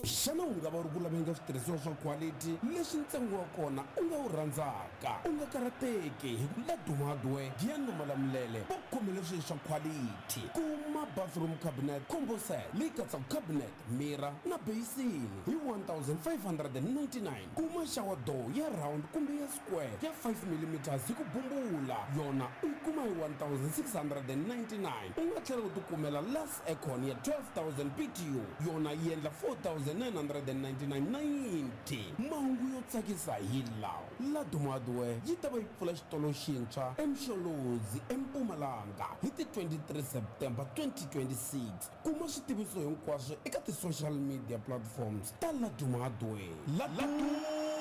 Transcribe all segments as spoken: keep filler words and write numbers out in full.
xana u nga va ri ku laveni ka switirhisiwa swa quality leswi ntsengo wa kona u nga wu rhandzaka u nga karhateki hi ku Laduma Hardware Giyani Malamulele va khomele swilo swa quality kuma bathroom cabinet combo set leyi katsaka cabinet mira na basini hi one thousand five hundred ninety-nine kuma shower door ya round kumbe ya square ya five millimeters hi ku bumbula yona u yi kuma hi one thousand six hundred ninety-nine u nga tlhela u tikumela las aircon ya twelve thousand B T U yona yi endla four thousand nine hundred ninety-nine ninety mahungu yo tsakisa hi lawa Laduma Hardware yi ta va yi pfula xitolo xintshwa eMsholozi eMpumalanga hi ti twenty-three September twenty twenty-six kuma switiviso hinkwaswo eka ti-social media platforms ta Laduma Hardware. Laduma,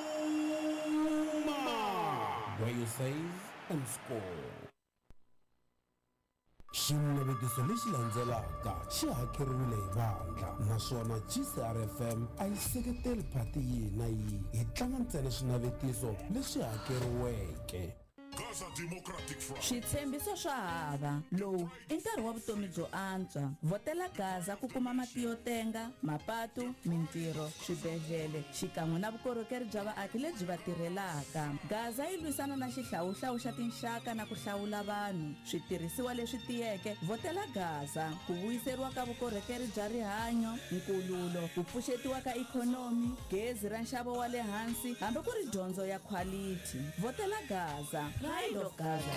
where you save and score. Xinavetiso lexi landzelaka xi hakeriwile hi vandla naswona G C R F M a yi seketeli phati yihi na yihi hi tlanga ntsena swinavetiso leswi hakeriweke. Switshembiso swa hava lowu i nkarhi wa vutomi byo antswa. Votela Gaza ku kuma mati yo tenga, mapatu, mintirho, swibedhlele xikan'we na vukorhokeri bya vaaki lebyi va tirhelaka. Gaza yi lwisana na xihlawuhlawu xa tinxaka na ku hlawula vanhu. Switirhisiwa leswi tiyeke. Votela Gaza ku vuyiseriwa ka vukorhokeri bya rihanyo, nkululo, ku pfuxetiwa ka ikhonomi, gezi ra nxavo wa le hansi hambi ku ri dyondzo ya quality. Votela Gaza. Pride of Gaza.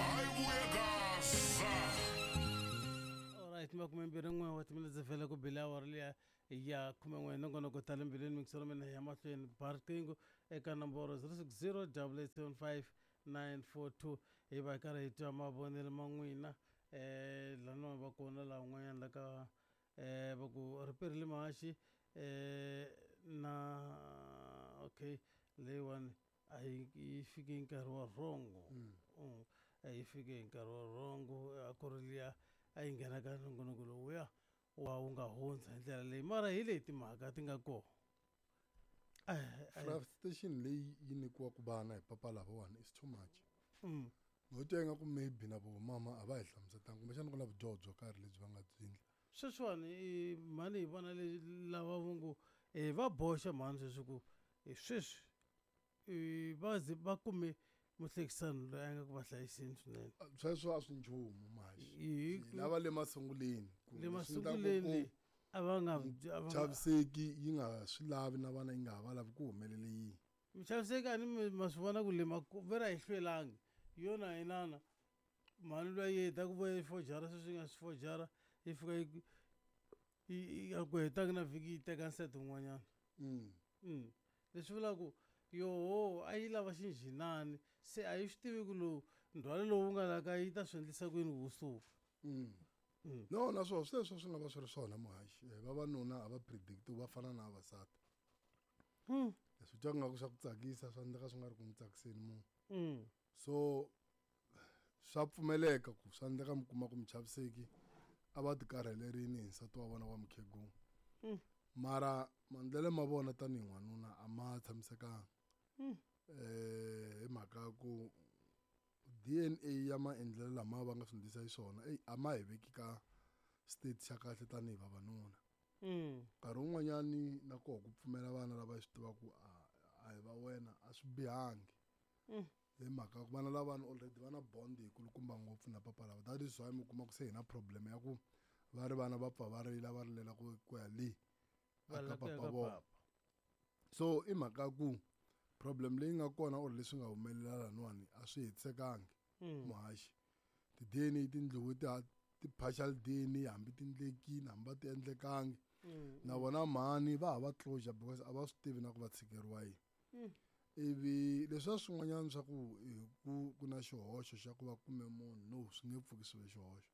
Alright, makume mbirhi n'we wa timinetse vhele ku bile awara liya ya khume n'we nongonoko ta le mbilwini mikiselo mina ya mahlweni ba riqingho eka nomboro zero six zero eight eight seven five nine four two hi va hi karhi hi twa mavonelo ma n'wina um laniwa va kona laha un'wanyana la ka um va ku riperile mahaxi um na okay leyiwani a yi fike nkarhi wa rhongo a yi fike nkarhi wa rhongo a ku ri liya a yi nghena ka nongonoko lowuya wa wu nga hundza hi ndlela leyi mara hi leyi timhaka ti nga kona. Frustration leyi yi nyikiwaka vana hi papa lavawani is too much. No twa ingaku maybe na vo mama a va hi hlamusetanga kumbexana ku na vudyoho byo karhi lebyi va nga byi endla. Sweswiwani mhani hi vona lava vo ngo um va boxa mhani sweswi ku sweswi va ze va kume muhlekisani loyi a nga ku va hlayiseni swinene. Sweswo a swi nchumu mahaxi lava le masunguleni le masunguleni a va nga chaviseki yi nga swi lavi na vana yi nga ha va lavi ku humelele yini. Michaviseki a ni ma swi vona ku le vera hi hlwelangi yona hi nana mhani loyi yi heta ku va yi fojara sweswi nga swi fojara yi fika yi a ku hetanga na vhiki yi teka nsete wun'wanyana. Leswi vulaka ku yoho a yi lava xinjhinani se a yi swi tivi ku lowu ndzhwalo lowu nga la ka yi ta swi endlisa ku yini wu suka. No na swona sweswo swi nga va swi ri swona muhaxi vavanuna a va predict va fana na vavasati. Leswi twa nga ku swa ku tsakisa swa endleka swi nga ri ku n'wi tsakiseni munhu. So swa pfumeleka ku swa endleka mi kuma ku muchaviseki a va ti karhelerini hi nsati wa vona wa mukhegula mara maendlelo ma vona tanihi n'wanuna a ma tshamisekanga. Hi mhaka ku D N A ya maendlelo lama va nga swi endlisa hi swona a ma hi veki ka state xa kahle tanihi vavanuna. Nkarhi wun'wanyani na koho ku pfumela vana lava hi swi tivaku a hi va wena a swi bihangi. Hi mhaka ku vana lavani already va na bond hi kulukumba ngopfu na papa lava that is why mi kuma ku se hi na problem ya ku va ri vana va pfa va rila va rilela ku ya le aka papa vona. So i mhaka ku problem leyi nga kona or leswi nga humelela laniwani a swi hetisekangi muhaxi. Ti-D N A ti ndliwe ti-partial D N A hambi ti endlekini hambi va ti endlekangi na vona mhani va hava closure because a va swi tivi na ku va tshikeriwa yini. Ivi leswiya swin'wanyana swa ku ku ku na xihoxo xa ku va kume munhu no swi nge pfuki swi ve xihoxo.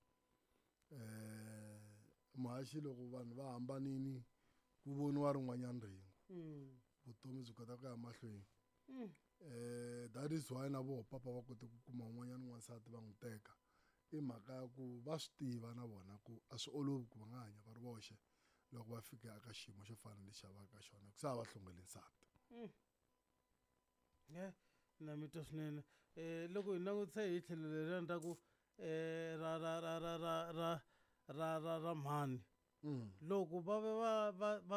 Muhaxi loko vanhu va hambanini ku voniwa rin'wanyana rin'we vutomi byi kota ku ya mahlweni. That is why na vo papa va kote ku kuma un'wanyana n'wansati va n'wi teka i mhaka ya ku va swi tiva na vona ku a swi olovi ku va nga hanya va ri voxe loko va fika eka xiyimo xo fana lexi a va ka xona ku sa va hlongole nsati. Na mi twa swinene loko hi langutisa hi tlhelo leriya ta ku ra ra ra ra ra ra ra ra ra mhani loko va va va va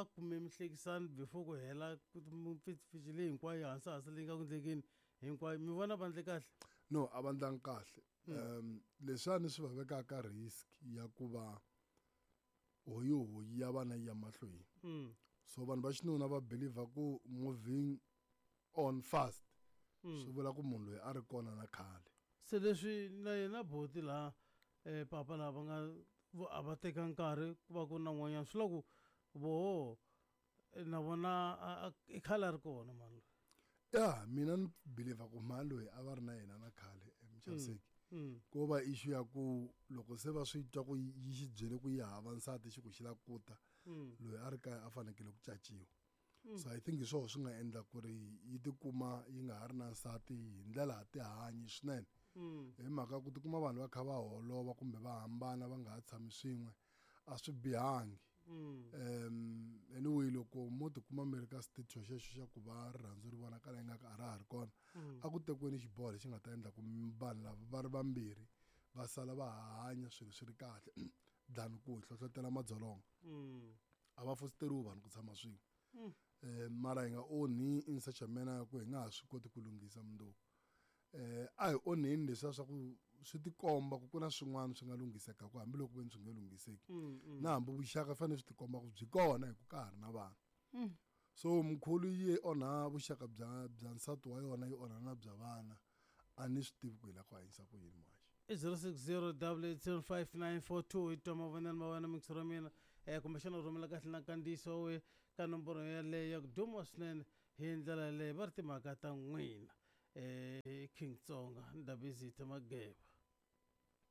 kume mihlekisani before ku hela mfitfishi leyi hinkwayo hansi hansi leyi nga ku endlekeni hinkwayo mi vona va ndle kahle no a va ndlangi kahle um leswiwani swi va vekaka risk ya ku va hoyihoyi ya vana ya mahlweni so vanhu va xinuna va believer ku moving on fast swi vula ku munhu loyi a ri kona na khale se leswi na yena boti laha um papa lava nga a va teka nkarhi ku va ku na n'wanyana swi la ku voho na vona i khale a ri kona mani ya mina ni believer ku mani loyi a va ri na yena na khale muchaviseki ko va issue ya ku loko se va swi twa ku yi xi byele ku yi hava nsati xi ku xi la kuta loyi a ri kaya a fanekele ku caciwa so I think hi swona swi nga endla ku ri yi tikuma yi nga ha ri na nsati hi ndlela tihanyi swinene hi mhaka ku tikuma vanhu va kha va holova kumbe va hambana va nga ha tshami swin'we a swi bihangi um anyway loko mo tikuma mi ri ka state xexo xa ku va rirhandzu ri vonakala ingaka a ra ha ri kona a ku tekiweni xiboho lexi nga ta endla ku vanhu lava va ri vambirhi va sala va hanya swilo swi ri kahle than ku hlohlotela madzolonga a va fositeriwi vanhu ku tshama swin'we um mara hi nga onhi in such a manner ya ku hi nga ha swi koti ku lunghisa mundzuku um a hi onheni leswiya swa ku swi tikomba ku ku na swin'wana swi nga lunghisekaku hambiloko veni swi nge lunghiseki na hambi vuxaka fanele swi tikomba ku byi kona hi ku ka ha ri na vana so mkhulu yi onha vuxaka bya bya nsati wa yona yi onha na bya vana a ni swi tivi ku hi la ku hanyisa ku yini mwaxi i zero six zero double eight seven five nine four two hi twa mavonelo ma wena mikisero mina um kumbexana u rhumela kahle na kandiso we ka nomboro yaleyo ya ku duma swinene hi ndlela yaleyo va ri timhaka ta n'wina um King Tsonga Ndabezitha Mageba.